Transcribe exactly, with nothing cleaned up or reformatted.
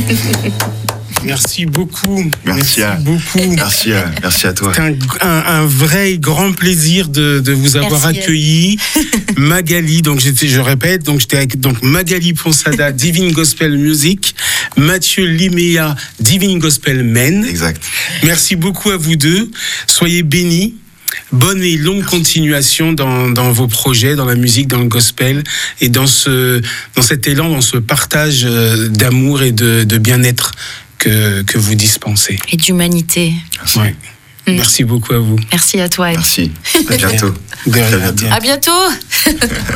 Merci beaucoup. Merci, merci à, beaucoup. Merci à, merci à toi. C'est un, un, un vrai grand plaisir de, de vous avoir merci. accueilli. Magali, donc j'étais, je répète, donc j'étais avec donc Magali Ponsada, Divine Gospel Music, Mathieu Liméa, Divine Gospel Men. Exact. Merci beaucoup à vous deux. Soyez bénis. Bonne et longue Merci. continuation dans, dans vos projets, dans la musique, dans le gospel et dans, ce, dans cet élan, dans ce partage d'amour et de, de bien-être que, que vous dispensez. Et d'humanité. Merci. Ouais. Mm. Merci beaucoup à vous. Merci à toi. Merci. À bientôt. De rien. À bientôt. À bientôt.